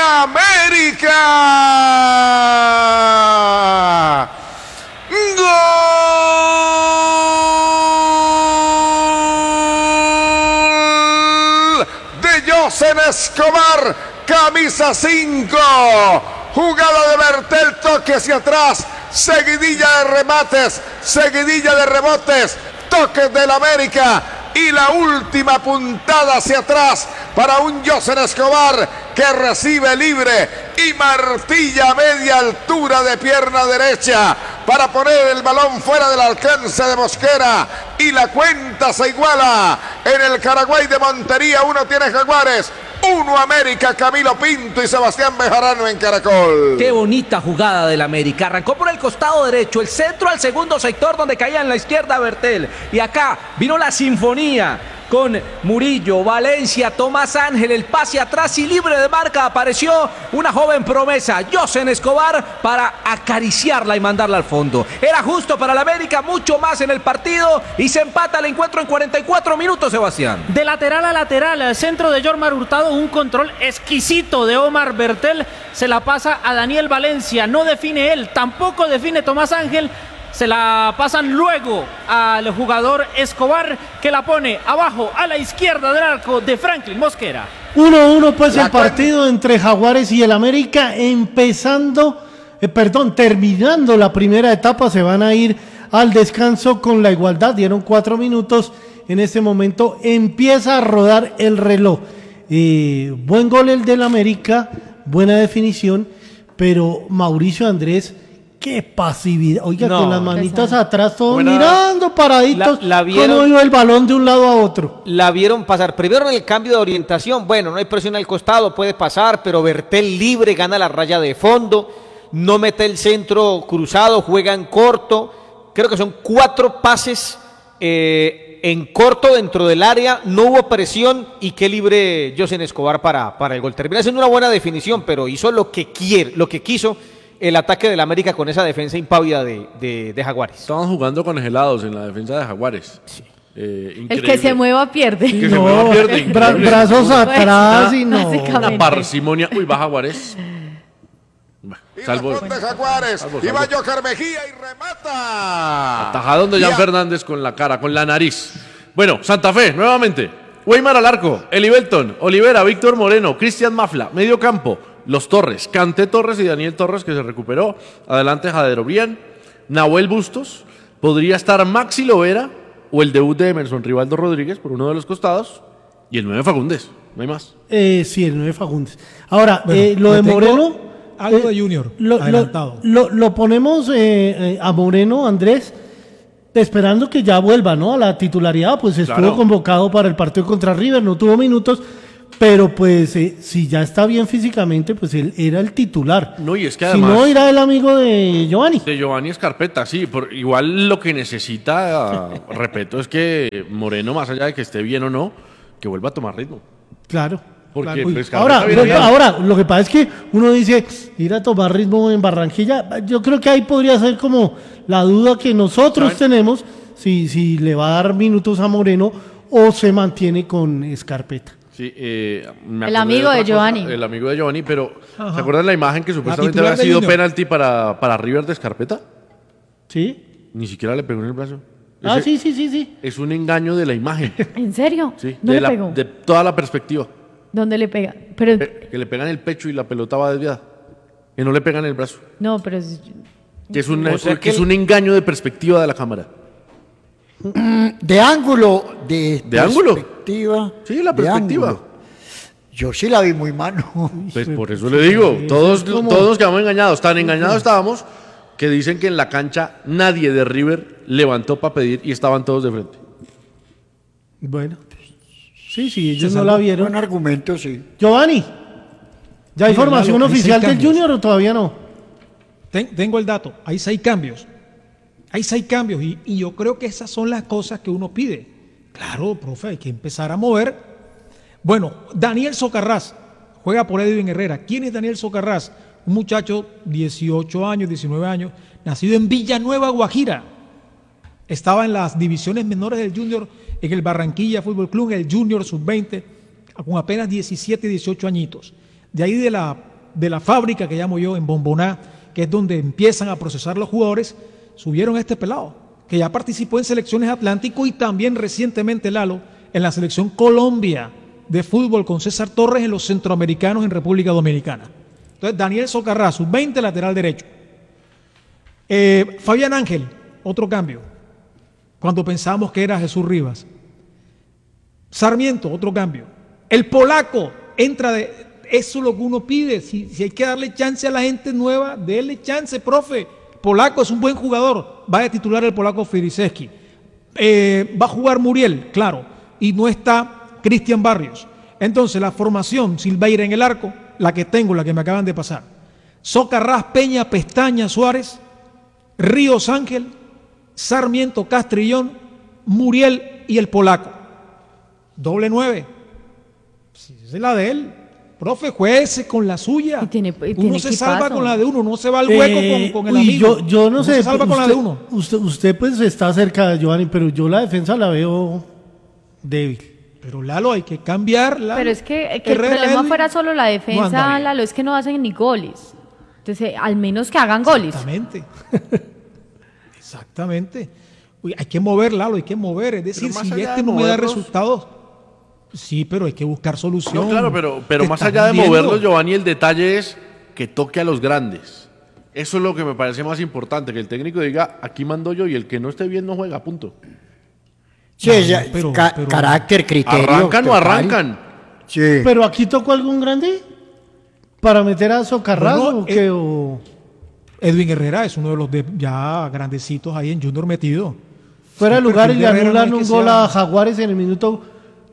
América. ¡Gol de Yosen Escobar! Camisa 5. Jugada de Bertel, toque hacia atrás. Seguidilla de remates, seguidilla de rebotes. Toques del América. Y la última puntada hacia atrás para un Yosen Escobar que recibe libre y martilla a media altura de pierna derecha para poner el balón fuera del alcance de Mosquera. Y la cuenta se iguala en el Caraguay de Montería. Uno tiene Jaguares, uno América. Camilo Pinto y Sebastián Bejarano en Caracol. Qué bonita jugada del América. Arrancó por el costado derecho, el centro al segundo sector donde caía en la izquierda Bertel. Y acá vino la sinfonía con Murillo, Valencia, Tomás Ángel, el pase atrás y libre de marca apareció una joven promesa, Yosen Escobar, para acariciarla y mandarla al fondo. Era justo para el América, mucho más en el partido y se empata el encuentro en 44 minutos, Sebastián. De lateral a lateral, el centro de Jormar Hurtado, un control exquisito de Omar Bertel, se la pasa a Daniel Valencia, no define él, tampoco define Tomás Ángel. Se la pasan luego al jugador Escobar, que la pone abajo a la izquierda del arco de Franklin Mosquera. 1-1 pues el partido entre Jaguares y el América, terminando la primera etapa. Se van a ir al descanso con la igualdad, dieron 4 minutos. En este momento empieza a rodar el reloj. Buen gol el del América, buena definición, pero Mauricio Andrés, qué pasividad. Oiga, con las manitas atrás, todos mirando paraditos. La vieron, cómo iba el balón de un lado a otro. La vieron pasar. Primero en el cambio de orientación. Bueno, no hay presión al costado, puede pasar, pero Bertel libre, gana la raya de fondo. No mete el centro cruzado, juega en corto. Creo que son 4 pases en corto dentro del área. No hubo presión y qué libre Yosen Escobar para el gol. Termina siendo una buena definición, pero hizo lo que quiso el ataque del América con esa defensa impávida de Jaguares. Estaban jugando congelados en la defensa de Jaguares. Sí. El que se mueva pierde. El que se mueva pierde. Brazos atrás y no. Una parsimonia. Uy, va Jaguares. Salvo de Jaguares. Y va Joker Mejía y remata. Atajadón de Jan Fernández con la cara, con la nariz. Bueno, Santa Fe, nuevamente. Weimar al arco. Eli Belton, Olivera, Víctor Moreno, Cristian Mafla, medio campo. Los Torres, Kanté Torres y Daniel Torres, que se recuperó. Adelante Jader Obrián, Nahuel Bustos. Podría estar Maxi Lovera o el debut de Emerson Rivaldo Rodríguez por uno de los costados. Y el 9 Fagundes, no hay más. Sí, el 9 Fagundes. Ahora, bueno, lo de Moreno. Algo de Junior, adelantado. Lo ponemos a Moreno, Andrés, esperando que ya vuelva, ¿no?, a la titularidad. Pues estuvo convocado para el partido contra River, no tuvo minutos. Pero pues si ya está bien físicamente, pues él era el titular. No, y es que además, si no, irá el amigo de Giovanni. De Giovanni Escarpeta, sí. Igual lo que necesita, repito, es que Moreno, más allá de que esté bien o no, que vuelva a tomar ritmo. Claro. Porque pues, ahora, lo que pasa es que uno dice, ir a tomar ritmo en Barranquilla. Yo creo que ahí podría ser como la duda que nosotros tenemos, si le va a dar minutos a Moreno o se mantiene con Escarpeta. Sí, el amigo de Giovanni. El amigo de Giovanni, pero ¿se acuerdan la imagen que supuestamente había sido penalti para River de Escarpeta? Sí. Ni siquiera le pegó en el brazo. Sí. Es un engaño de la imagen. ¿En serio? Sí, ¿No le pegó? De toda la perspectiva. ¿Dónde le pega? Pero... Que le pegan el pecho y la pelota va desviada. Que no le pegan el brazo. No, pero... Que es un engaño de perspectiva de la cámara. De ángulo, de ángulo. Perspectiva. Sí, la perspectiva. Yo sí la vi muy mano. Pues por eso le digo, todos quedamos engañados. Tan engañados estábamos que dicen que en la cancha nadie de River levantó para pedir y estaban todos de frente. Bueno. Sí, ellos no la vieron. Buen argumento, sí. Giovanni, ¿ya hay información oficial del Junior o todavía no? Tengo el dato, hay 6 cambios. Hay 6 cambios y yo creo que esas son las cosas que uno pide. Claro, profe, hay que empezar a mover. Bueno, Daniel Socarrás juega por Edwin Herrera. ¿Quién es Daniel Socarrás? Un muchacho, 18 años, 19 años, nacido en Villanueva, Guajira. Estaba en las divisiones menores del Junior, en el Barranquilla Fútbol Club, en el Junior Sub-20, con apenas 17, 18 añitos. De ahí de la de la fábrica que llamo yo en Bomboná, que es donde empiezan a procesar los jugadores, subieron a este pelado, que ya participó en selecciones Atlántico y también recientemente, Lalo, en la selección Colombia de fútbol con César Torres en los centroamericanos en República Dominicana. Entonces, Daniel Socarrá, sub-20, lateral derecho. Fabián Ángel, otro cambio, cuando pensamos que era Jesús Rivas. Sarmiento, otro cambio. El polaco entra de... Eso es lo que uno pide. Si hay que darle chance a la gente nueva, déle chance, profe. Polaco es un buen jugador. Va a titular el polaco Firiseski. Va a jugar Muriel, claro. Y no está Cristian Barrios. Entonces, la formación Silveira en el arco, la que tengo, la que me acaban de pasar. Socarrás, Peña, Pestaña, Suárez, Ríos Ángel, Sarmiento, Castrillón, Muriel y el polaco. Doble 9. Si es la de él. Profe, jueguese con la suya. Uno se salva con la de uno, no se va al hueco con el amigo. Yo no sé. Se salva con la de uno. Usted pues está cerca de Giovanni, pero yo la defensa la veo débil. Pero Lalo, hay que cambiarla. Pero es que el problema fuera solo la defensa, Lalo, es que no hacen ni goles. Entonces, al menos que hagan goles. Exactamente. Uy, hay que mover, Lalo, hay que mover. Es decir, si este no me da resultados... Sí, pero hay que buscar solución. No, claro, pero más allá de moverlos, Giovanni, el detalle es que toque a los grandes. Eso es lo que me parece más importante, que el técnico diga, aquí mando yo, y el que no esté bien no juega, punto. Sí, pero carácter, criterio. ¿Arrancan o arrancan? Sí. ¿Pero aquí tocó algún grande? ¿Para meter a Socarrás o qué? Edwin Herrera es uno de los ya grandecitos ahí en Junior metido. Fuera de lugar y le anulan un gol a Jaguares en el minuto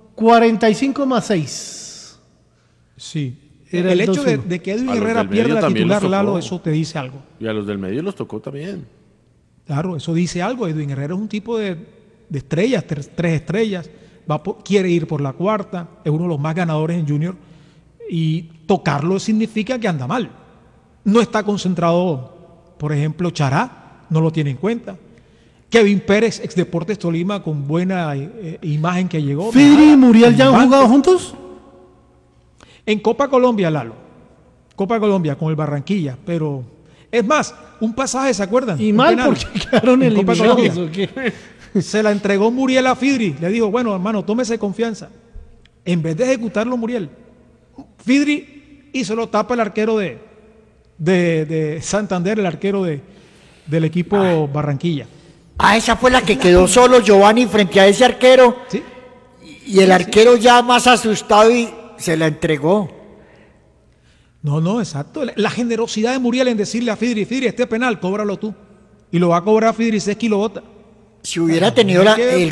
45+6. Sí. El hecho de que Edwin Herrera pierda la titular, Lalo, eso te dice algo. Y a los del medio los tocó también. Claro, eso dice algo. Edwin Herrera es un tipo de estrellas, tres estrellas. Quiere ir por la cuarta. Es uno de los más ganadores en Junior. Y tocarlo significa que anda mal. No está concentrado, por ejemplo, Chará, no lo tiene en cuenta. Kevin Pérez, ex Deportes Tolima, con buena imagen que llegó. ¿Fidri y Muriel ya han jugado juntos? En Copa Colombia, Lalo. Copa Colombia con el Barranquilla, pero... Es más, un pasaje, ¿se acuerdan? Y mal porque quedaron en Copa Colombia. Se la entregó Muriel a Fidri. Le dijo, bueno, hermano, tómese confianza. En vez de ejecutarlo, Muriel, Fidri y se lo tapa el arquero de Santander, el arquero del equipo Barranquilla. Esa fue la que quedó solo Giovanni frente a ese arquero. ¿Sí? Y el arquero ya más asustado y se la entregó. No, exacto. La generosidad de Muriel en decirle a Fidri, este penal, cóbralo tú. Y lo va a cobrar Fidri Sesqui y lo bota. Si hubiera tenido el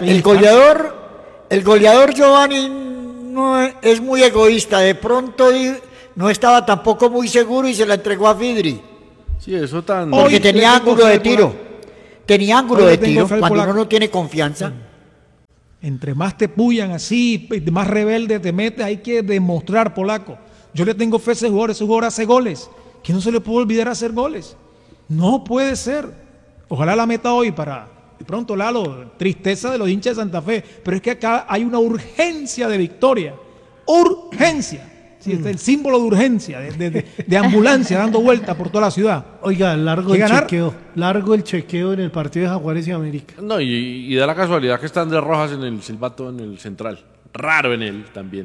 goleador Giovanni no es muy egoísta. De pronto no estaba tampoco muy seguro y se la entregó a Fidri. Sí, eso tan... Porque tenía ángulo de tiro. Tenía ángulo de tiro cuando uno no tiene confianza. Entre más te puyan así, más rebelde te metes, hay que demostrar, polaco. Yo le tengo fe a ese jugador hace goles. Que no se le puede olvidar hacer goles. No puede ser. Ojalá la meta hoy para, de pronto, Lalo, tristeza de los hinchas de Santa Fe. Pero es que acá hay una urgencia de victoria. Urgencia. Sí, es el símbolo de urgencia, de ambulancia dando vuelta por toda la ciudad. Oiga, largo el chequeo en el partido de Jaguares y América. No, y da la casualidad que está Andrés Rojas en el silbato en el central. Raro en él también.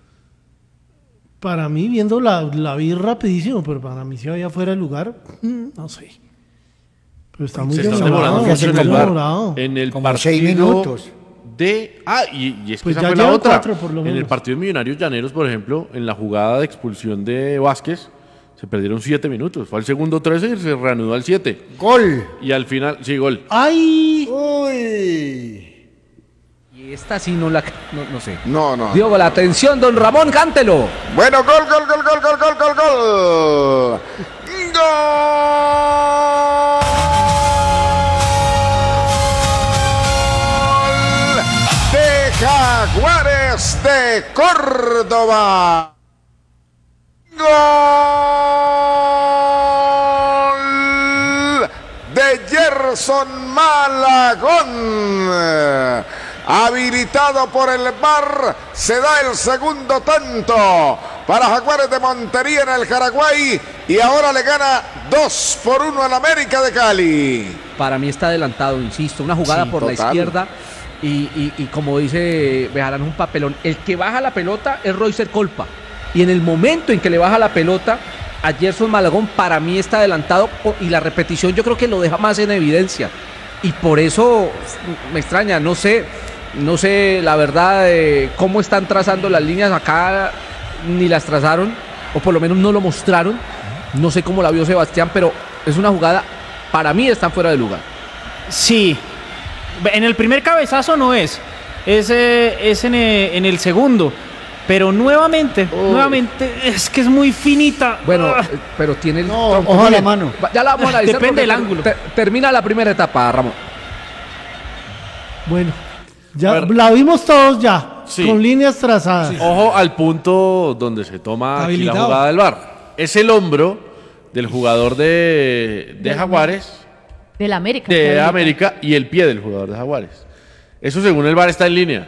Para mí, viendo la vi rapidísimo, pero para mí si vaya fuera de lugar, no sé. Pero está muy demorado mucho en el bar. En el como partido 6 minutos. Y es que Pues esa ya fue la llevan otra. 4 por lo En menos. el partido de Millonarios Llaneros, por ejemplo, en la jugada de expulsión de Vázquez, se perdieron 7 minutos. Fue al segundo 13 y se reanudó al 7. Gol. Y al final, sí, gol. ¡Ay! Uy. Y esta sí no sé. No. Dio la atención, don Ramón, cántelo. Bueno, gol. De Jaguares de Córdoba. Gol de Gerson Malagón. habilitado por el VAR, se da el segundo tanto para Jaguares de Montería en el Jaraguay y ahora le gana 2-1 al América de Cali. Para mí está adelantado, insisto, una jugada por la izquierda y como dice Bejarano, un papelón. El que baja la pelota es Roycer Colpa y en el momento en que le baja la pelota a Gerson Malagón, para mí está adelantado y la repetición yo creo que lo deja más en evidencia y por eso me extraña, no sé la verdad cómo están trazando las líneas acá, ni las trazaron o por lo menos no lo mostraron, no sé cómo la vio Sebastián, pero es una jugada, para mí están fuera de lugar. Sí, en el primer cabezazo no es en el segundo. Pero nuevamente es que es muy finita. Bueno, pero tiene el tronco. Ojo a la mano. Ya la vamos a analizar. Depende del ángulo. Termina la primera etapa, Ramón. Bueno, ya la vimos todos ya, con líneas trazadas. Sí. Ojo al punto donde se toma aquí la jugada del VAR. Es el hombro del jugador de Jaguares. Del América. De América y el pie del jugador de Jaguares. Eso según el VAR está en línea.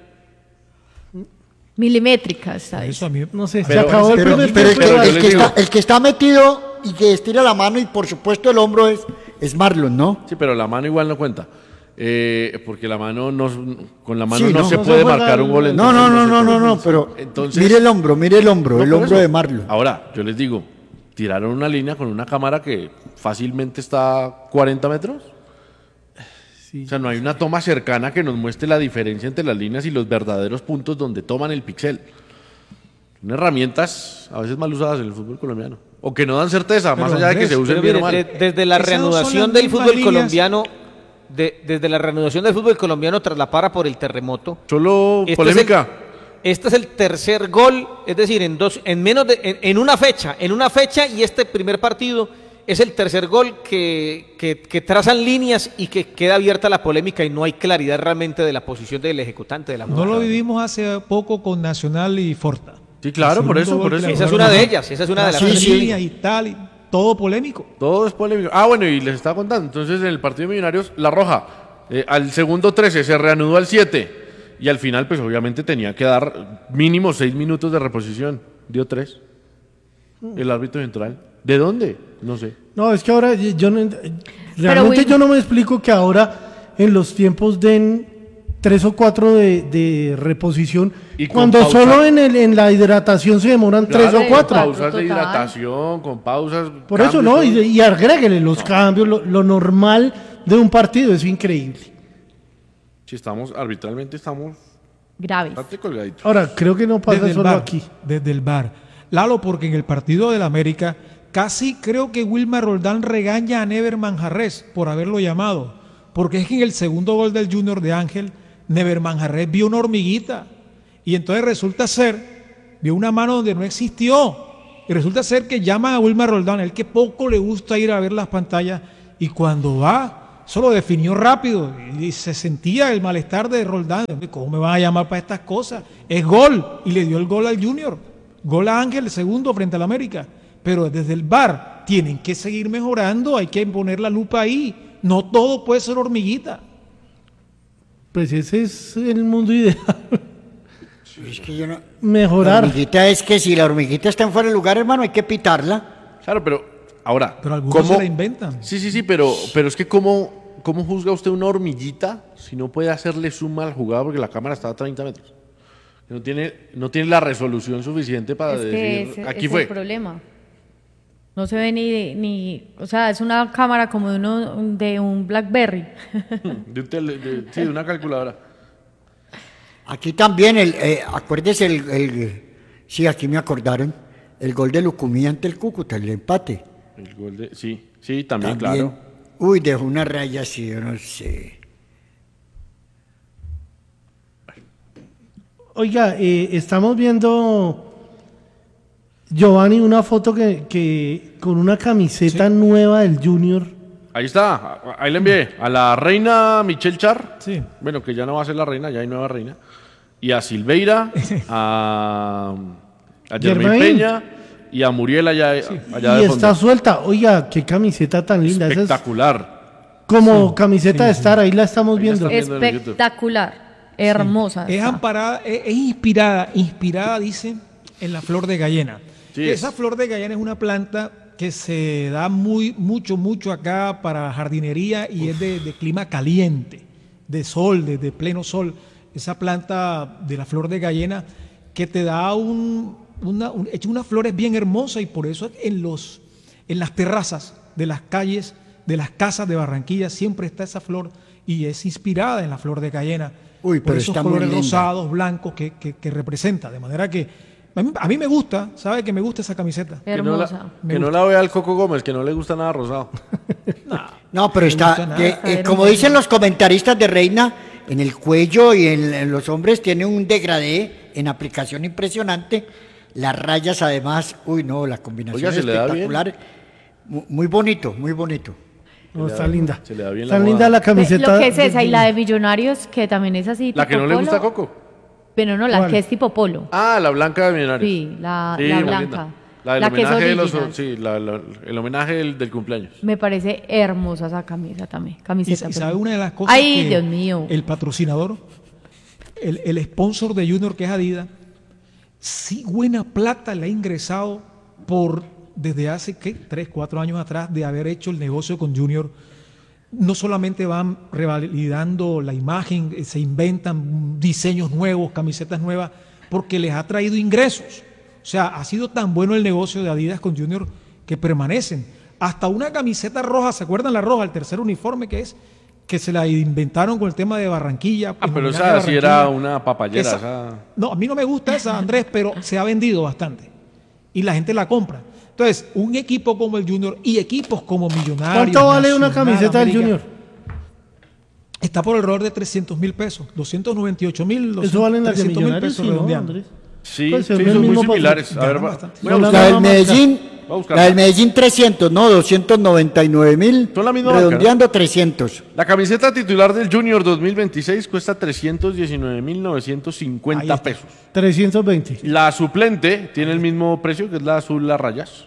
Milimétricas. Eso a mí, no sé, se acabó el primer tiempo. El que está metido y que estira la mano y por supuesto el hombro es Marlon, ¿no? Sí, pero la mano igual no cuenta. Porque la mano con la mano no se puede marcar un gol. No, pero entonces, mire el hombro de Marlon. Ahora, yo les digo, tiraron una línea con una cámara que fácilmente está a 40 metros. Sí. O sea, no hay una toma cercana que nos muestre la diferencia entre las líneas y los verdaderos puntos donde toman el píxel. Son herramientas a veces mal usadas en el fútbol colombiano. O que no dan certeza, pero más allá de que se usen bien o mal. Desde la reanudación del fútbol colombiano, desde la reanudación del fútbol colombiano tras la para por el terremoto. Solo polémica. Este es el tercer gol, es decir, en una fecha y este primer partido es el tercer gol que trazan líneas y que queda abierta la polémica y no hay claridad realmente de la posición del ejecutante de la jugada. No lo vivimos hace poco con Nacional y Forta. Sí, claro, por eso. Esa es una de ellas, esa es una de las líneas y tal, y todo polémico. Todo es polémico. Bueno, y les estaba contando, entonces en el partido de Millonarios, la roja, al segundo 13 se reanudó al 7 y al final pues obviamente tenía que dar mínimo 6 minutos de reposición, dio 3. El árbitro central. ¿De dónde? No sé. No, es que ahora yo no me explico que ahora en los tiempos den 3 o 4 de reposición y cuando solo en la hidratación se demoran 3 o 4. Pausas de hidratación, con pausas. Por cambios, eso no, y agréguenle los cambios, lo normal de un partido, es increíble. Si arbitralmente estamos graves. Colgaditos. Ahora, creo que no pasa solo aquí. Desde el VAR. Lalo, porque en el partido del América casi creo que Wilmar Roldán regaña a Never Manjarrés por haberlo llamado, porque es que en el segundo gol del Junior de Ángel, Never Manjarrés vio una hormiguita y entonces vio una mano donde no existió y resulta ser que llaman a Wilmar Roldán, el que poco le gusta ir a ver las pantallas y cuando va, solo definió rápido y se sentía el malestar de Roldán. ¿Cómo me van a llamar para estas cosas? Es gol y le dio el gol al Junior, gol a Ángel, el segundo frente al América. Pero desde el VAR tienen que seguir mejorando, hay que poner la lupa ahí. No todo puede ser hormiguita. Pues ese es el mundo ideal. Es que mejorar. La hormiguita es que si la hormiguita está en fuera de lugar, hermano, hay que pitarla. Claro, pero ahora. Pero algunos se la inventan. Sí, pero es que ¿cómo juzga usted una hormiguita si no puede hacerle suma al jugador porque la cámara está a 30 metros? No tiene la resolución suficiente para decir, aquí fue. Es el problema. No se ve ni, o sea, es una cámara como de un BlackBerry. De una calculadora. Aquí también, acuérdese sí, aquí me acordaron, el gol de Lucumí ante el Cúcuta, el empate. El gol sí, también, claro. Uy, dejó una raya así, yo no sé. Oiga, estamos viendo, Giovanni, una foto que con una camiseta nueva del Junior. Ahí está, ahí le envié a la reina Michelle Char, sí. Bueno, que ya no va a ser la reina, ya hay nueva reina, y a Silveira, a Germain Peña y a Muriel allá de fondo. Y está suelta, oiga, qué camiseta tan linda. Espectacular. Esa es como camiseta de estar, ahí la estamos viendo. Espectacular. Hermosa. Es está. amparada, es inspirada, dicen, en la flor de gallena. Sí, Esa flor de gallena es una planta que se da mucho acá para jardinería y es de clima caliente, de sol, de pleno sol. Esa planta de la flor de gallena que te da unas flores bien hermosas, y por eso en las terrazas de las calles, de las casas de Barranquilla, siempre está esa flor y es inspirada en la flor de gallena. Uy, por pero esos está muy colores linda. rosados, blancos que representa. De manera que a mí me gusta, ¿sabe que me gusta esa camiseta? Hermosa. Que no la vea el Coco Gómez, que no le gusta nada rosado. No, pero No me gusta está, nada. como dicen los comentaristas de Reina, en el cuello y en los hombres tiene un degradé en aplicación impresionante. Las rayas además, uy no, la combinación Oiga, es se le da espectacular. Muy bonito, muy bonito. No, está linda. Se le da bien Está la linda moda. la camiseta. Lo que es esa y la de Millonarios, que también es así. La que tipo no le gusta a polo, Coco. Pero no, la ¿Cuál? que es tipo polo. Ah, la blanca de Millonarios. Sí, la Sí, muy blanca. linda. La del La que es homenaje de los, original. sí, el homenaje del cumpleaños. Me parece hermosa esa camisa también. Y Camiseta. sabe una de las cosas Ay, que Dios mío. el patrocinador, el sponsor de Junior, que es Adidas, sí buena plata le ha ingresado desde hace, ¿qué? 3, 4 años atrás de haber hecho el negocio con Junior. No solamente van revalidando la imagen, se inventan diseños nuevos, camisetas nuevas, porque les ha traído ingresos. O sea, ha sido tan bueno el negocio de Adidas con Junior que permanecen. Hasta una camiseta roja, ¿se acuerdan la roja? El tercer uniforme que se la inventaron con el tema de Barranquilla. Ah, en pero homenaje a esa sí Barranquilla. era una papayera. Esa- No, a mí no me gusta esa, Andrés, pero se ha vendido bastante. Y la gente la compra. Entonces, un equipo como el Junior y equipos como Millonarios. ¿Cuánto vale una Nacional, camiseta del América, Junior? Está por alrededor de 300.000 pesos. 298.000. Eso valen las de 300.000 Millonarios, pesos sí, ¿no, redondeando. Andrés? Sí, Pues sí, se ve el son muy mismo similares. A ver, ganan voy bastante. a No, buscar. La del marca. Medellín, Voy a buscar. la del Medellín 300, no, 299.000, Son la misma marca, redondeando 300. La camiseta titular del Junior 2026 cuesta Ahí 319.950 está. pesos. 320. La suplente tiene el mismo precio, que es la azul a rayas.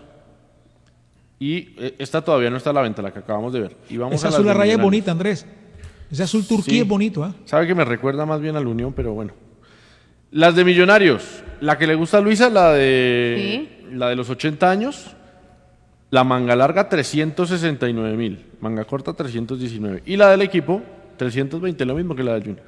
Y esta todavía no está a la venta, la que acabamos de ver. Y vamos Esa a las azul de a raya es Millonarios. bonita, Andrés. Ese azul turquía Sí. es bonito, ¿eh? Sabe que me recuerda más bien a la Unión, pero bueno. Las de Millonarios, la que le gusta a Luisa, la de los 80 años, la manga larga 369.000, manga corta 319. Y la del equipo 320, lo mismo que la del Junior.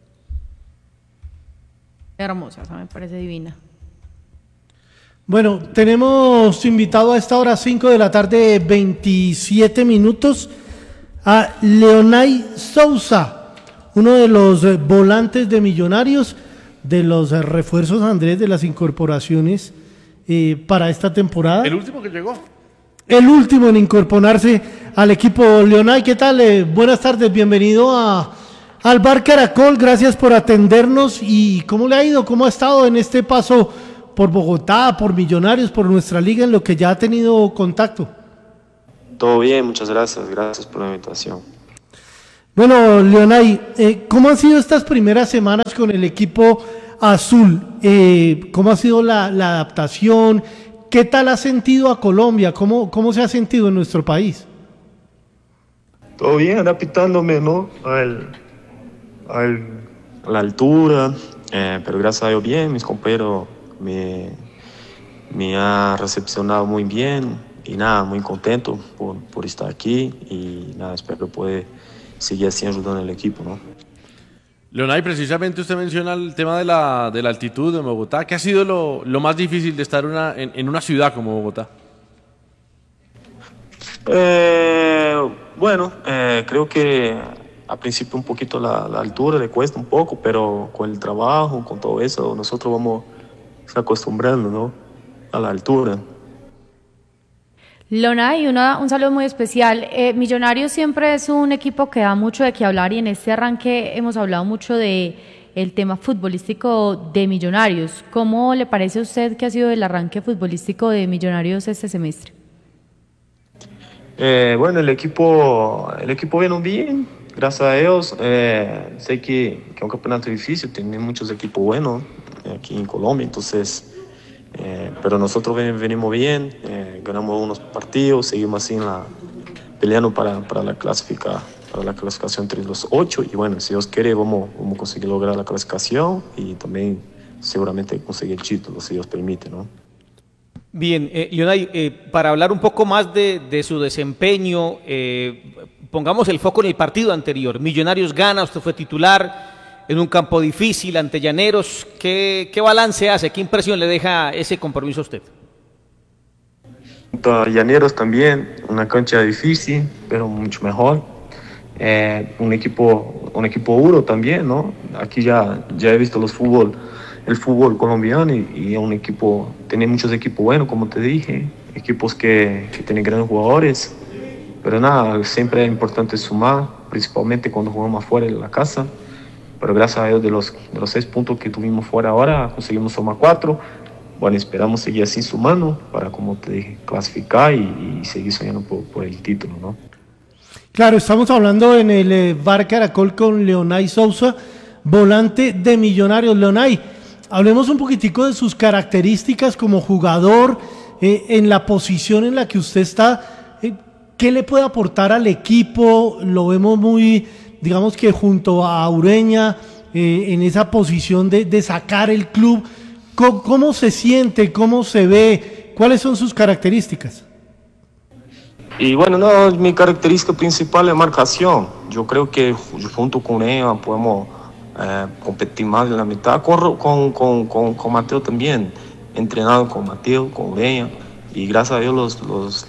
Hermosa, esa me parece divina. Bueno, tenemos invitado a esta hora 5 de la tarde, 27 minutos, a Leonay Sousa, uno de los volantes de Millonarios, de los refuerzos, Andrés, de las incorporaciones para esta temporada. El último que llegó. El último en incorporarse al equipo. Leonay, ¿qué tal? Buenas tardes, bienvenido al Bar Caracol, gracias por atendernos. ¿Y cómo le ha ido? ¿Cómo ha estado en este paso por Bogotá, por Millonarios, por nuestra liga, en lo que ya ha tenido contacto? Todo bien, muchas gracias, gracias por la invitación. Bueno, Leonay, ¿cómo han sido estas primeras semanas con el equipo azul? ¿Cómo ha sido la adaptación? ¿Qué tal ha sentido a Colombia? ¿Cómo se ha sentido en nuestro país? Todo bien, adaptándome, ¿no? A la altura, pero gracias a Dios bien, mis compañeros me han recepcionado muy bien y nada, muy contento por estar aquí y nada, espero poder seguir así ayudando al equipo, ¿no? Leonay, precisamente usted menciona el tema de la altitud de Bogotá. ¿Qué ha sido lo más difícil de estar en una ciudad como Bogotá? Bueno, creo que al principio un poquito la altura le cuesta un poco, pero con el trabajo, con todo eso, nosotros vamos se acostumbrando, ¿no? A la altura. Leonay, un saludo muy especial. Millonarios siempre es un equipo que da mucho de qué hablar y en este arranque hemos hablado mucho de el tema futbolístico de Millonarios. ¿Cómo le parece a usted que ha sido el arranque futbolístico de Millonarios este semestre? Bueno, el equipo viene bien, gracias a Dios. Sé que es un campeonato difícil, tiene muchos equipos buenos aquí en Colombia, entonces, pero nosotros venimos bien, ganamos unos partidos, seguimos así peleando para la clasificar para la clasificación entre los 8 y bueno, si Dios quiere vamos a conseguir lograr la clasificación y también seguramente conseguir el título, si Dios permite, ¿no? Bien, Leonay, para hablar un poco más de su desempeño, pongamos el foco en el partido anterior. Millonarios gana, usted fue titular en un campo difícil ante Llaneros. ¿Qué balance hace? ¿Qué impresión le deja ese compromiso a usted? Llaneros también, una cancha difícil, pero mucho mejor. Un equipo duro también, ¿no? Aquí ya he visto el fútbol colombiano y un equipo, tiene muchos equipos buenos, como te dije, equipos que tienen grandes jugadores, pero nada, siempre es importante sumar, principalmente cuando jugamos afuera de la casa, pero gracias a Dios de los 6 puntos que tuvimos fuera ahora, conseguimos sumar 4, bueno, esperamos seguir así sumando para, como te dije, clasificar y seguir soñando por el título, ¿no? Claro, estamos hablando en el Bar Caracol con Leonay Sousa, volante de Millonarios. Leonay, hablemos un poquitico de sus características como jugador, en la posición en la que usted está. ¿Qué le puede aportar al equipo? Lo vemos muy, digamos que junto a Ureña, en esa posición de sacar el club. ¿Cómo se siente? ¿Cómo se ve? ¿Cuáles son sus características? Y bueno, no, mi característica principal es marcación. Yo creo que junto con Ureña podemos competir más en la mitad. Con Mateo también, entrenado con Mateo, con Ureña, y gracias a Dios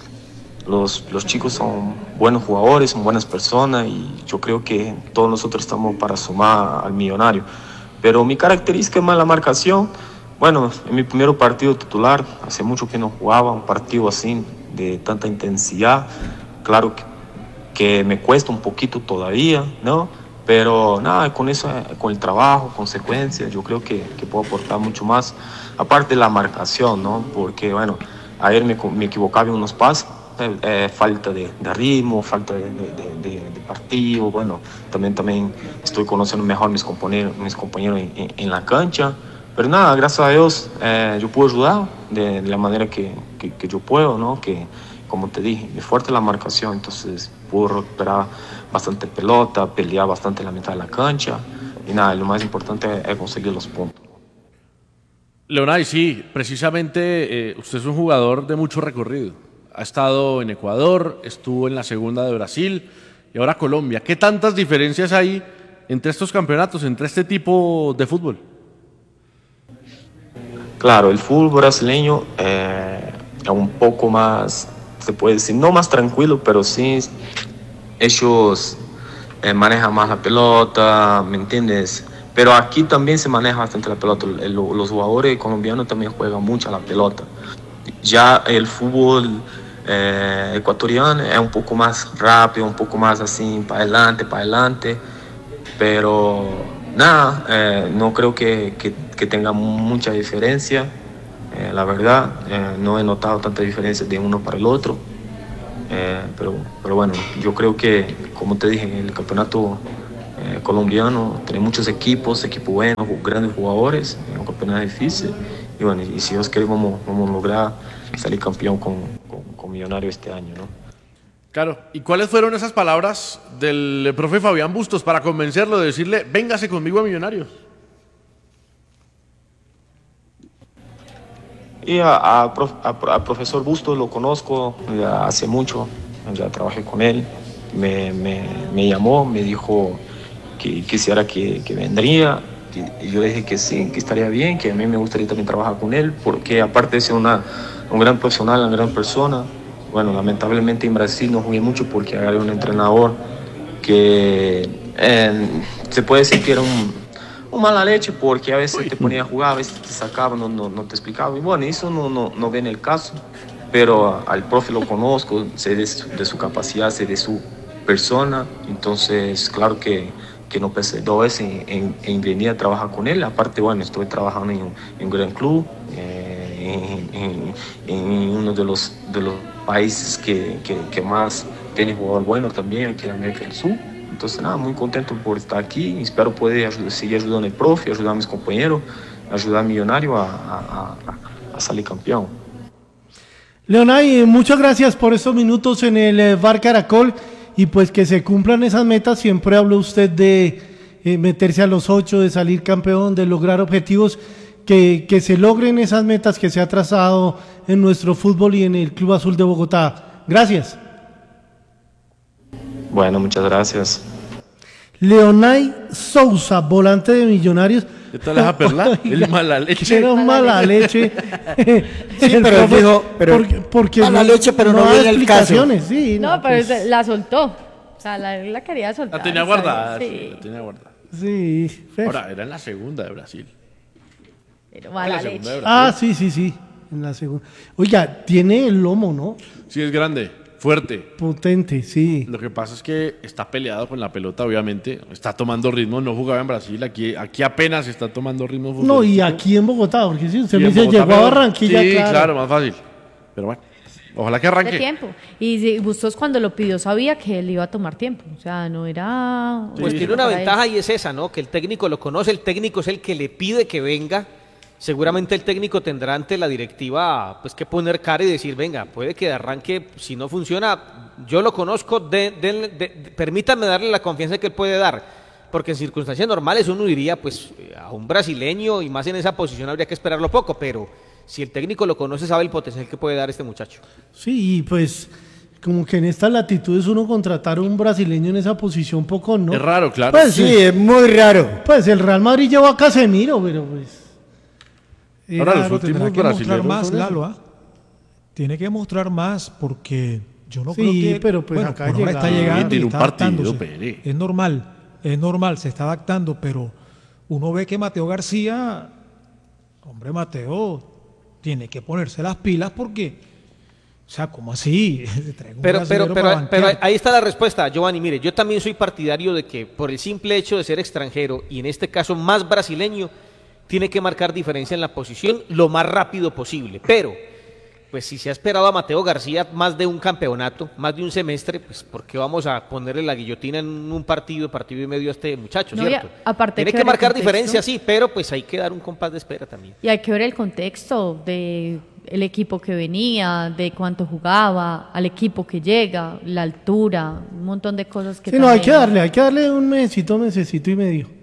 los chicos son buenos jugadores, son buenas personas, y yo creo que todos nosotros estamos para sumar al Millonario. Pero mi característica es más la marcación. Bueno, en mi primer partido titular, hace mucho que no jugaba un partido así de tanta intensidad. Claro que me cuesta un poquito todavía, ¿no? Pero nada, con eso, con el trabajo, consecuencias, yo creo que puedo aportar mucho más, aparte de la marcación, ¿no? Porque, bueno, ayer me equivocaba en unos pasos, falta de ritmo, falta de partido, bueno, también estoy conociendo mejor mis compañeros en la cancha, pero nada, gracias a Dios yo puedo ayudar de la manera que yo puedo, ¿no? Que, como te dije, mi fuerte es la marcación, entonces puedo recuperar bastante pelota, pelear bastante en la mitad de la cancha, y nada, lo más importante es conseguir los puntos. Leonay, sí, precisamente usted es un jugador de mucho recorrido. Ha estado en Ecuador, estuvo en la segunda de Brasil y ahora Colombia. ¿Qué tantas diferencias hay entre estos campeonatos, entre este tipo de fútbol? Claro, el fútbol brasileño es un poco más, se puede decir, no más tranquilo, pero sí ellos manejan más la pelota, ¿me entiendes? Pero aquí también se maneja bastante la pelota. Los jugadores colombianos también juegan mucho a la pelota. Ya el fútbol ecuatoriano es un poco más rápido, un poco más así, para adelante. Pero nada, no creo que tenga mucha diferencia. La verdad, no he notado tanta diferencia de uno para el otro. Pero bueno, yo creo que, como te dije, en el campeonato colombiano tiene muchos equipos buenos, grandes jugadores, es un campeonato difícil. Y bueno, y si Dios quiere vamos a lograr salir campeón con Millonario este año, ¿no? Claro, ¿y cuáles fueron esas palabras del profe Fabián Bustos para convencerlo de decirle, véngase conmigo a Millonarios? Y a profesor Bustos lo conozco ya hace mucho, ya trabajé con él, me llamó, me dijo que quisiera que vendría, y yo dije que sí, que estaría bien, que a mí me gustaría también trabajar con él, porque aparte de ser un gran profesional, una gran persona, bueno, lamentablemente en Brasil no jugué mucho porque había un entrenador que se puede decir que era un mala leche, porque a veces te ponía a jugar, a veces te sacaba, no te explicaba, y bueno, eso no viene el caso, pero al profe lo conozco, sé de su capacidad, sé de su persona, entonces claro que no pensé dos veces en venir a trabajar con él. Aparte, bueno, estoy trabajando en un gran club, en uno de los países que más tiene jugador bueno también, aquí en América del Sur. Entonces, nada, muy contento por estar aquí. Espero poder seguir ayudando al profe, ayudar a mis compañeros, ayudar a Millonario a salir campeón. Leonay, muchas gracias por estos minutos en el Bar Caracol y pues que se cumplan esas metas. Siempre habló usted de meterse a los 8, de salir campeón, de lograr objetivos, que se logren esas metas que se ha trazado en nuestro fútbol y en el Club Azul de Bogotá. Gracias. Bueno, muchas gracias. Leonay Sousa, volante de Millonarios. ¿Qué tal esa perla? El mala leche. Era un mala leche. Sí, pero él dijo, pero porque mala leche, pero no da viene el caso. explicaciones. Sí, No, pero pues, la soltó. O sea, la quería soltar. La tenía ¿sabes? guardada. Sí. Sí, la tenía guardada. sí. Ahora, era en la segunda de Brasil. Pero En mala la segunda de leche. Brasil. Sí. En la segunda. Oiga, tiene el lomo, ¿no? Sí, es grande, fuerte. Potente, sí. Lo que pasa es que está peleado con la pelota, obviamente. Está tomando ritmo, no jugaba en Brasil. Aquí apenas está tomando ritmo. No, y aquí en Bogotá, porque si usted Sí, me en dice, Bogotá, llegó a pero- Barranquilla, Sí, claro, más fácil. Pero bueno, ojalá que De arranque. tiempo. Y Bustos cuando lo pidió sabía que él iba a tomar tiempo. O sea, no era... Pues tiene una ventaja y es esa, ¿no? Que el técnico lo conoce, el técnico es el que le pide que venga. Seguramente el técnico tendrá ante la directiva pues que poner cara y decir, venga, puede que arranque, si no funciona, yo lo conozco, permítanme darle la confianza que él puede dar. Porque en circunstancias normales uno diría, pues a un brasileño y más en esa posición habría que esperarlo poco, pero si el técnico lo conoce sabe el potencial que puede dar este muchacho. Sí, y pues como que en estas latitudes uno contratar a un brasileño en esa posición poco, ¿no? Es raro, claro. Pues Sí, es muy raro. Pues el Real Madrid llevó a Casemiro, pero pues... Ahora los Pero tendrá últimos que mostrar brasileños más, son eso. Lalo, ¿ah? Tiene que mostrar más porque yo no Sí, creo que... pero pues acá por ahora está llega- llegando y tiene un está partido, adaptándose. Pere. Es normal, se está adaptando, pero uno ve que Mateo García, hombre Mateo, tiene que ponerse las pilas porque, o sea, ¿cómo así? Trae un Pero brasilero para banquear. ahí está la respuesta, Giovanni. Mire, yo también soy partidario de que por el simple hecho de ser extranjero y en este caso más brasileño, tiene que marcar diferencia en la posición lo más rápido posible. Pero, pues si se ha esperado a Mateo García más de un campeonato, más de un semestre, pues ¿por qué vamos a ponerle la guillotina en un partido y medio a este muchacho, No, y cierto? aparte Tiene que que ver el marcar contexto. diferencia, sí, pero pues hay que dar un compás de espera también. Y hay que ver el contexto de el equipo que venía, de cuánto jugaba, al equipo que llega, la altura, un montón de cosas que Sí, no, hay también- que darle un mesecito y medio.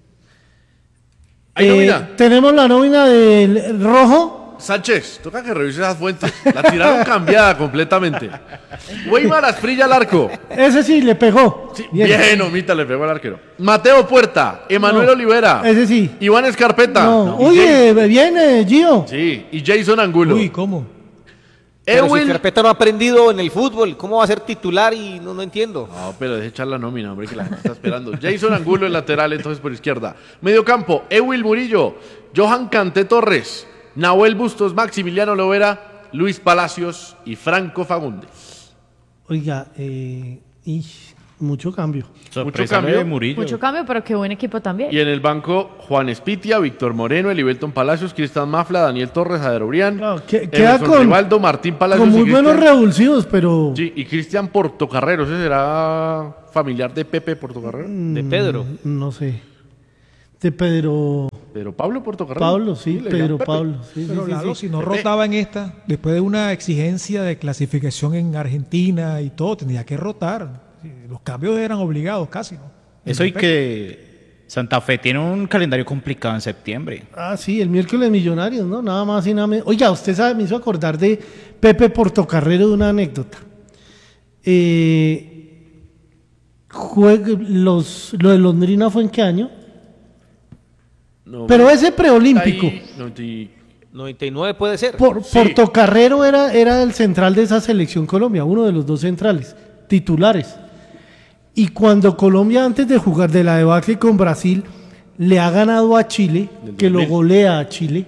¿Hay nómina? Tenemos la nómina del Rojo. Sánchez, toca que revise esas fuentes. La tiraron cambiada completamente. Weimar Asprilla al arco. Ese sí, le pegó. Sí, bien, Omita le pegó al arquero. Mateo Puerta, Emanuel No, Olivera. ese sí. Iván Escarpeta. No. Y Oye, viene Gio. Sí, y Jason Angulo. Uy, ¿cómo? Pero si Ewin. Carpeta no ha aprendido en el fútbol, ¿cómo va a ser titular? Y no entiendo. No, pero deje echar la nómina, hombre, que la gente está esperando. Jason Angulo, el lateral, entonces por izquierda. Medio campo, Ewil Murillo, Johan Canté Torres, Nahuel Bustos, Maximiliano Lovera, Luis Palacios y Franco Fagundes. Oiga, mucho cambio. Mucho cambio. de Murillo. Mucho cambio, pero qué buen equipo también. Y en el banco, Juan Espitia, Víctor Moreno, Elivelton Palacios, Cristian Mafla, Daniel Torres, Jader Obrián, Claro, queda Emerson con- Rivaldo, Martín Palacios Con y muy buenos Cristian- revulsivos, pero... Sí, y Cristian Portocarrero, ¿ese será familiar de Pepe Portocarrero? De Pedro. No sé. De Pedro... Pero Pablo Portocarrero. Pablo, sí, le decían Pedro Pepe. Pablo. Sí, Pero sí, Lalo, sí. si no rotaba en esta, después de una exigencia de clasificación en Argentina y todo, tenía que rotar. Sí, los cambios eran obligados casi, ¿no? Eso y que Santa Fe tiene un calendario complicado en septiembre. Ah, sí, el miércoles Millonarios, ¿no? Nada más y nada menos. Oiga, usted sabe, me hizo acordar de Pepe Portocarrero de una anécdota. Lo de Londrina fue en qué año? No, Pero ese preolímpico. ahí, 99 puede ser. Sí. Portocarrero era el central de esa selección Colombia, uno de los dos centrales, titulares. Y cuando Colombia, antes de jugar de la debacle con Brasil, le ha ganado a Chile, Del que lo 2000. golea a Chile,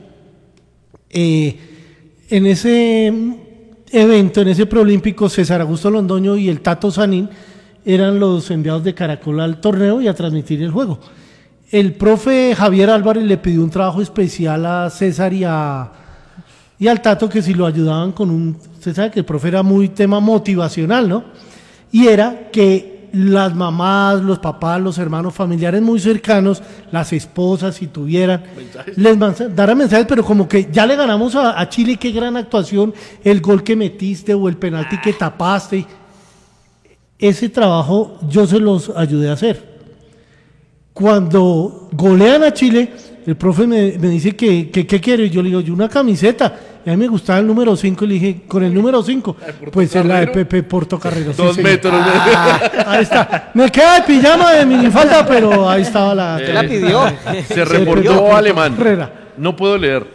en ese evento, en ese preolímpico, César Augusto Londoño y el Tato Sanín eran los enviados de Caracol al torneo y a transmitir el juego. El profe Javier Álvarez le pidió un trabajo especial a César y al Tato, que si lo ayudaban con usted sabe que el profe era muy tema motivacional, ¿no? Y era que las mamás, los papás, los hermanos familiares muy cercanos, las esposas, si tuvieran, les daran mensajes, pero como que ya le ganamos a Chile, qué gran actuación, el gol que metiste o el penalti que tapaste. ese trabajo yo se los ayudé a hacer. Cuando golean a Chile, el profe me dice que ¿qué quiere? Y yo le digo, yo una camiseta. Y a mí me gustaba el número 5 y le dije, con el número 5, pues es la de Pepe Portocarrero. 2 metros. Ahí está. Me queda de pijama de minifalda, pero ahí estaba la... la pidió. Se reportó alemán. No puedo leer.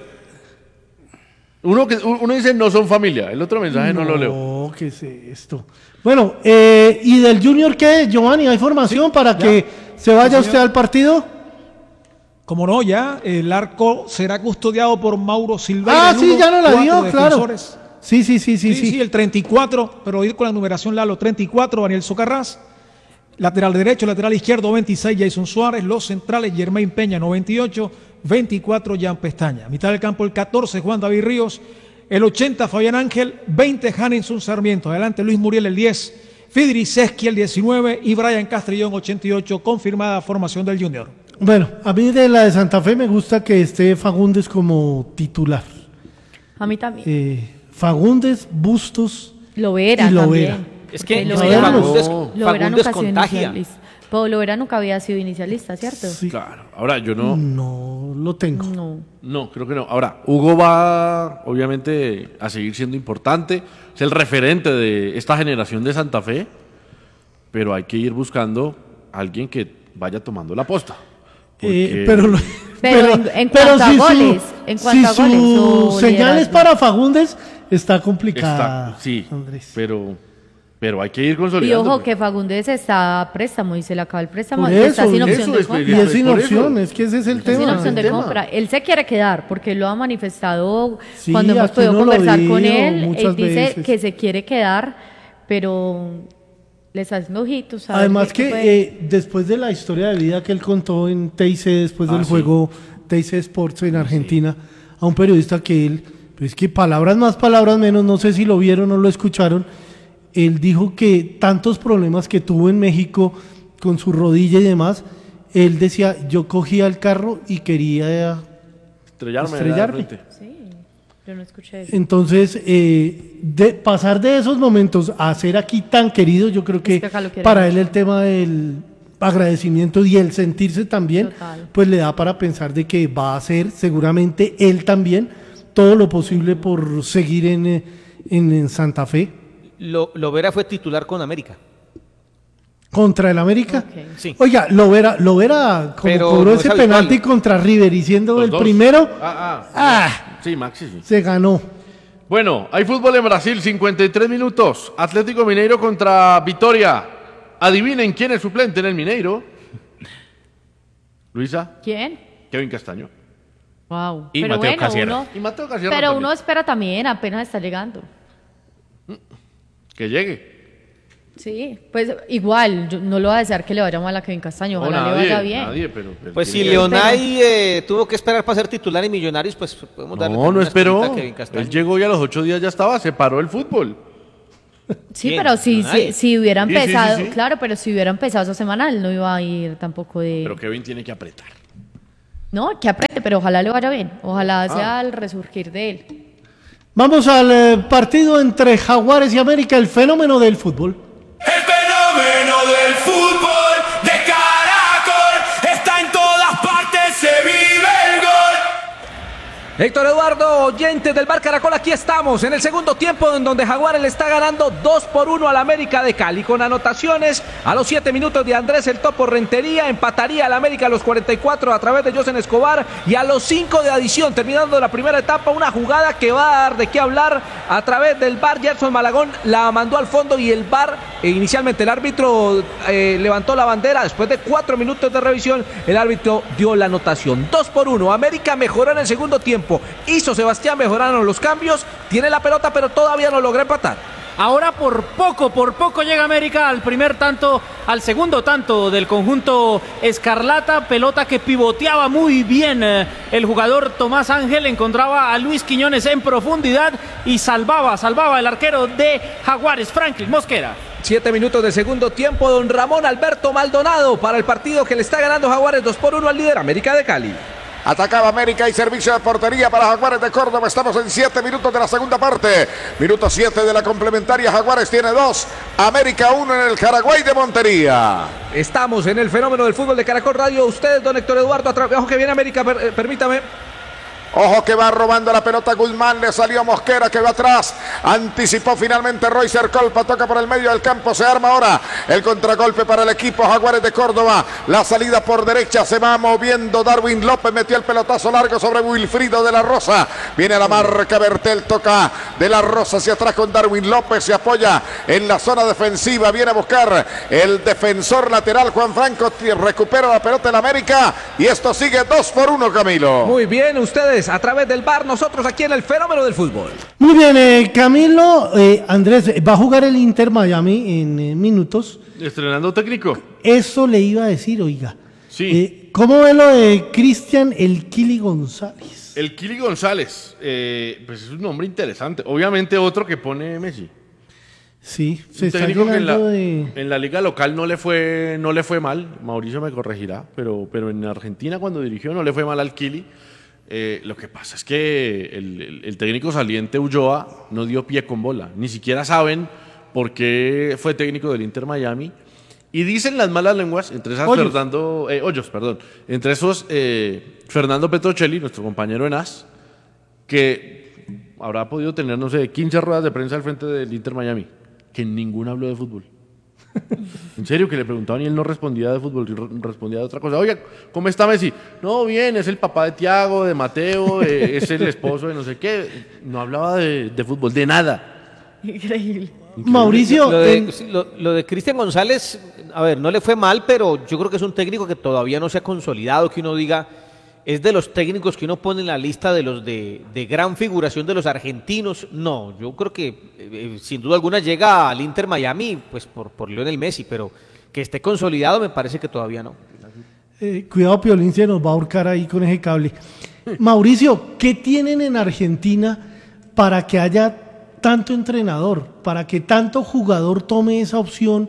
Uno dice no son familia, el otro mensaje no lo leo. No, ¿qué es esto? Bueno, ¿y del Junior qué, Giovanni? ¿Hay formación para que se vaya usted al partido? Como no, ya el arco será custodiado por Mauro Silveira. Ah, sí, ya no la dio, claro. Sí, el 34, pero ir con la numeración Lalo, 34, Daniel Socarrás. Lateral derecho, lateral izquierdo, 26, Jason Suárez. Los centrales, Germain Peña, 98, 24, Jan Pestaña. Mitad del campo, el 14, Juan David Ríos. El 80, Fabián Ángel. 20, Hanenson Sarmiento. Adelante, Luis Muriel, el 10. Fidri Sesqui, el 19. Y Brian Castrillón, 88. Confirmada formación del Junior. Bueno, a mí de la de Santa Fe me gusta que esté Fagundes como titular. A mí también. Fagundes, Bustos Lovera y Lovera. también. Es que Lovera Fagundes nunca ha sido contagia. inicialista. Pero Lovera nunca había sido inicialista, ¿cierto? Sí. Claro. Ahora, yo no... No lo tengo. No, creo que no. Ahora, Hugo va, obviamente, a seguir siendo importante. Es el referente de esta generación de Santa Fe. Pero hay que ir buscando a alguien que vaya tomando la posta. Pero en cuanto a goles, su señal es para Fagundes, está complicada. Sí, Andrés. pero hay que ir Y consolidando. ojo que Fagundes está a préstamo y se le acaba el préstamo. Por Está eso, sin opción eso de es, compra. Y es sin Por opción, eso. es que ese es el Está sin tema. opción de compra. Él se quiere quedar porque lo ha manifestado Sí, cuando hemos aquí podido uno lo conversar con dijo él. muchas Él dice veces. que se quiere quedar, pero le está haciendo ojitos. ¿sabes? Además Que que puede- después de la historia de vida que él contó en TIC, después del juego TIC Sports en Argentina, a un periodista que él, pues que palabras más, palabras menos, no sé si lo vieron o lo escucharon, él dijo que tantos problemas que tuvo en México con su rodilla y demás, él decía, yo cogía el carro y quería Estrellarme. estrellarme. Sí, yo no escuché eso. Entonces, de pasar de esos momentos a ser aquí tan querido, yo creo que que acá lo quieren para mucho. él el tema del agradecimiento y el sentirse también, Total. pues le da para pensar de que va a hacer seguramente él también todo lo posible por seguir en Santa Fe Lovera fue titular con América. contra el América. Ok. Sí. Oiga, Lovera como Pero cobró no es ese habitual. penalti contra River y siendo Los el dos. primero, Sí, Maxi, sí. se ganó. Bueno, hay fútbol en Brasil, 53 minutos. Atlético Mineiro contra Vitória. Adivinen quién es suplente en el Mineiro. Luisa, ¿Quién? Kevin Castaño. Wow. Y Pero Mateo bueno, Casierra. Y Mateo Casierra pero también. uno espera también, apenas está llegando. Que llegue. Sí, pues igual, yo no lo voy a desear que le vaya mal a Kevin Castaño, No, ojalá le vaya bien. nadie, pero Pues si tiene que- Leonay tuvo que esperar para ser titular en Millonarios, pues podemos darle No, también no una esperó. esperita a Kevin Castaño. Él llegó y a los 8 días ya estaba, se paró el fútbol. Sí, ¿Quién? pero Leonay. si hubiera Sí, sí, empezado, sí, sí. claro, pero si hubiera empezado esa semana, él no iba a ir tampoco de... Pero Kevin tiene que apretar. No, que apriete, pero ojalá le vaya bien, ojalá sea el resurgir de él. Vamos al partido entre Jaguares y América, el fenómeno del fútbol. El fenómeno del fútbol de Caracol está en todas partes, se vive el gol. Héctor Eduardo, oyentes del Bar Caracol, aquí estamos en el segundo tiempo en donde Jaguares le está ganando 2-1 al América de Cali con anotaciones a los 7 minutos de Andrés el Topo Rentería, empataría al América a los 44 a través de Josen Escobar y a los 5 de adición, terminando la primera etapa, una jugada que va a dar de qué hablar a través del VAR. Gerson Malagón la mandó al fondo y el VAR, inicialmente el árbitro levantó la bandera, después de 4 minutos de revisión el árbitro dio la anotación. 2-1, América mejoró en el segundo tiempo. Hizo Sebastián Mejorano los cambios, tiene la pelota pero todavía no logra empatar. Ahora por poco llega América al primer tanto, al segundo tanto del conjunto escarlata, pelota que pivoteaba muy bien el jugador Tomás Ángel, encontraba a Luis Quiñones en profundidad y salvaba el arquero de Jaguares, Franklin Mosquera. 7 minutos de segundo tiempo, don Ramón Alberto Maldonado para el partido que le está ganando Jaguares 2-1 al líder América de Cali. Atacaba América y servicio de portería para Jaguares de Córdoba. Estamos en 7 minutos de la segunda parte. Minuto 7 de la complementaria. Jaguares tiene 2, América 1 en el Jaraguay de Montería. Estamos en el fenómeno del fútbol de Caracol Radio. Usted, don Héctor Eduardo, ojo que viene América, permítame. Ojo que va robando la pelota Guzmán, le salió Mosquera que va atrás, anticipó finalmente Roycer Colpa, toca por el medio del campo, se arma ahora el contragolpe para el equipo Jaguares de Córdoba, la salida por derecha, se va moviendo Darwin López, metió el pelotazo largo sobre Wilfrido de la Rosa, viene a la marca Bertel, toca de la Rosa hacia atrás con Darwin López, se apoya en la zona defensiva, viene a buscar el defensor lateral Juan Franco, recupera la pelota en América y esto sigue 2-1, Camilo. Muy bien, ustedes a través del VAR, nosotros aquí en el fenómeno del fútbol. Muy bien, Camilo, Andrés, va a jugar el Inter Miami en minutos. Estrenando técnico. Eso le iba a decir, oiga. Sí. ¿Cómo ve lo de Cristian El Kili González? El Kili González, pues es un nombre interesante. Obviamente otro que pone Messi. Sí, se Un está técnico que llenando de... en la liga local no le fue mal, Mauricio me corregirá, pero en Argentina cuando dirigió no le fue mal al Kili. Lo que pasa es que el técnico saliente Ulloa no dio pie con bola, ni siquiera saben por qué fue técnico del Inter Miami. Y dicen las malas lenguas, entre esas entre esos Fernando Petrocelli, nuestro compañero en AS, que habrá podido tener, no sé, 15 ruedas de prensa al frente del Inter Miami, que ninguna habló de fútbol. En serio, que le preguntaban y él no respondía de fútbol, respondía de otra cosa. Oiga, ¿cómo está Messi? No, bien, es el papá de Thiago, de Mateo, es el esposo de no sé qué. No hablaba de fútbol, de nada. Increíble. Mauricio, Lo de Cristian González, a ver, no le fue mal, pero yo creo que es un técnico que todavía no se ha consolidado, que uno diga, es de los técnicos que uno pone en la lista de los de gran figuración de los argentinos. No, yo creo que sin duda alguna llega al Inter Miami, pues por Lionel Messi, pero que esté consolidado me parece que todavía no. Cuidado, Piolín se nos va a ahorcar ahí con ese cable. Mauricio, ¿qué tienen en Argentina para que haya tanto entrenador, para que tanto jugador tome esa opción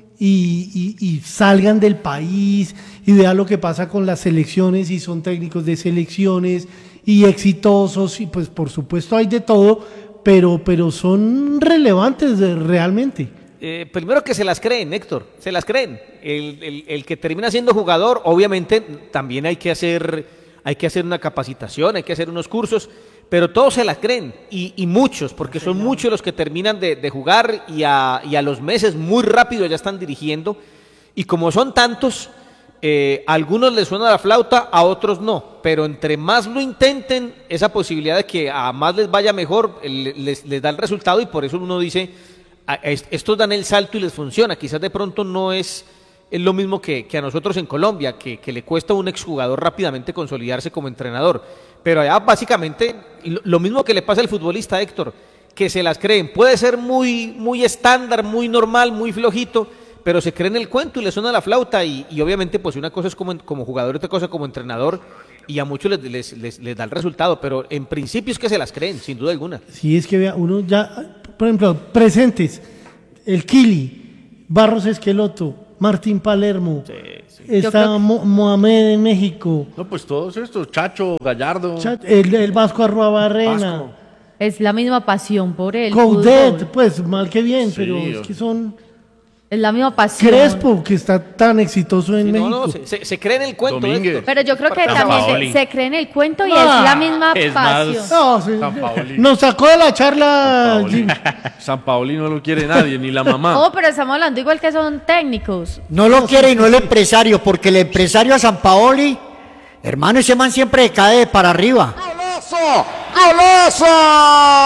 y salgan del país y vean lo que pasa con las selecciones y son técnicos de selecciones y exitosos y pues por supuesto hay de todo, pero son relevantes realmente? Primero que se las creen, Héctor, se las creen. El que termina siendo jugador, obviamente también hay que hacer una capacitación, hay que hacer unos cursos, pero todos se las creen, y muchos, porque son muchos los que terminan de jugar y a los meses muy rápido ya están dirigiendo, y como son tantos, a algunos les suena la flauta, a otros no, pero entre más lo intenten, esa posibilidad de que a más les vaya mejor, les da el resultado, y por eso uno dice, estos dan el salto y les funciona. Quizás de pronto no es lo mismo que a nosotros en Colombia, que le cuesta a un exjugador rápidamente consolidarse como entrenador, pero allá básicamente lo mismo que le pasa al futbolista, Héctor, que se las creen. Puede ser muy, muy estándar, muy normal, muy flojito, pero se creen el cuento y le suena la flauta, y obviamente pues una cosa es como jugador, otra cosa como entrenador, y a muchos les da el resultado, pero en principio es que se las creen, sin duda alguna. Sí, es que vea, uno ya, por ejemplo, presentes, el Kili, Barros Esqueloto, Martín Palermo, está Mohamed en México. No, pues todos estos, Chacho, Gallardo. El Vasco Arruabarrena. Es la misma pasión por él. Coudet, pues mal que bien, sí, pero es que son... Es la misma pasión. Crespo, que está tan exitoso en México. No, se cree en el cuento. Pero yo creo que también se cree en el cuento y es la misma pasión. Nos sacó de la charla. Sampaoli no lo quiere nadie, ni la mamá. No, pero estamos hablando igual que son técnicos. No lo quiere y no el empresario, porque el empresario a Sampaoli, hermano, ese man siempre cae para arriba. ¡Golazo! ¡Golazo!